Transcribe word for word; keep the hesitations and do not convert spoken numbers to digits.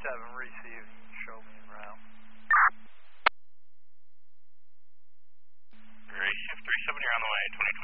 seven, receive, show me en route. Receive three seven, you're on the way, twenty